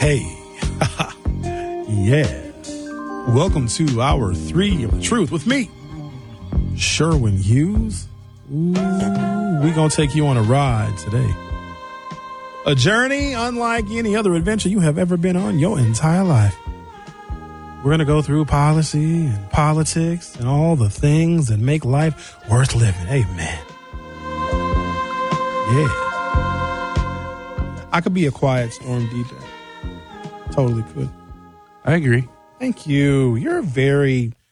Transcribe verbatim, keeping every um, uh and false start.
Hey, yeah. Welcome to hour three of the truth with me, Sherwin Hughes. Ooh, we gonna take you on a ride today. A journey unlike any other adventure you have ever been on your entire life. We're gonna go through policy and politics and all the things that make life worth living. Amen. Yeah. I could be a quiet storm D J. Totally could. I agree. Thank you. You're very